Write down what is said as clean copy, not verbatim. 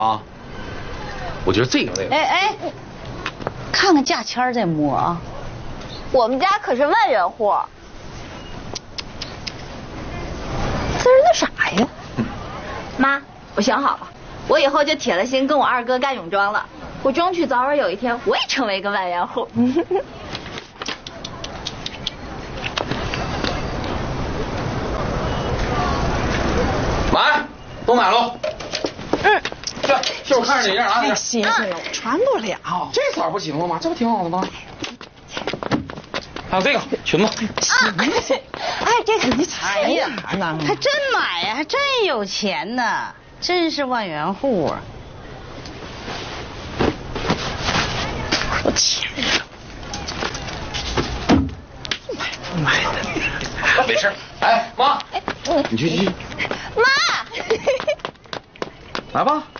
啊，我觉得这个。 哎，看看价签再摸啊。 我们家可是万元户。这是那啥呀？妈，我想好了，我以后就铁了心跟我二哥干泳装了。我争取早晚有一天我也成为一个万元户。 买，都买喽。去，我看着哪件拿哪件。 歇歇了，我穿不了。 这色不行了吗？这不挺好的吗？还有这个裙子。 哎，这个你哎呀，还真买呀，还真有钱呢，真是万元户啊！ 我钱呀，买的。 没事。哎，妈，你去。 妈， 来吧。